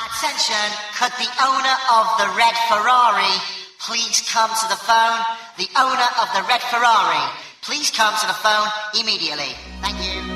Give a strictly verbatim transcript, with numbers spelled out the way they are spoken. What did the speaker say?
Attention, could the owner of the red Ferrari please come to the phone? The owner of the red Ferrari, please come to the phone immediately. Thank you.